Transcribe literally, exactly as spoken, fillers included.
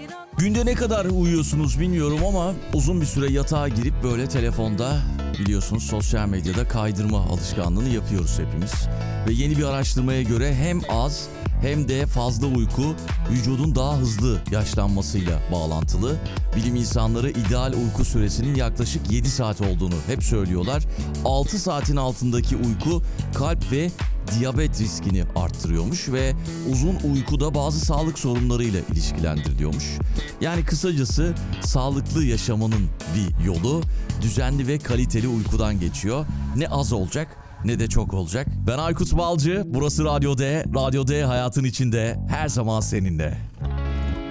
Günde ne kadar uyuyorsunuz bilmiyorum ama uzun bir süre yatağa girip böyle telefonda biliyorsunuz sosyal medyada kaydırma alışkanlığını yapıyoruz hepimiz. Ve yeni bir araştırmaya göre hem az hem de fazla uyku vücudun daha hızlı yaşlanmasıyla bağlantılı. Bilim insanları ideal uyku süresinin yaklaşık yedi saat olduğunu hep söylüyorlar. altı saatin altındaki uyku kalp ve diyabet riskini arttırıyormuş ve uzun uykuda bazı sağlık sorunlarıyla ilişkilendiriliyormuş. Yani kısacası sağlıklı yaşamanın bir yolu düzenli ve kaliteli uykudan geçiyor. Ne az olacak ne de çok olacak. Ben Aykut Balcı, burası Radyo D. Radyo D hayatın içinde her zaman seninle.